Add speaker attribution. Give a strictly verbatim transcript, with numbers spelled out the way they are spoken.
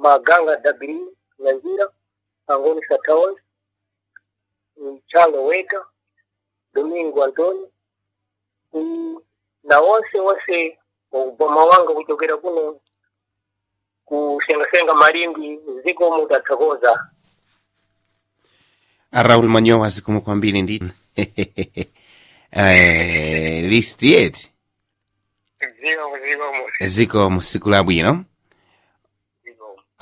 Speaker 1: Maganga Dabiri Nyanjira, Angoni Sataos, Chalo Weka, Domingo Antoni, na wose wose Bomawanga kutokera kuno kusenga-senga Malingi ziko mutatakoza.
Speaker 2: Raul Manyowa zikomo kwambiri ndi eh listi yeti
Speaker 1: Ziko ziko
Speaker 2: ziko musiku labwino.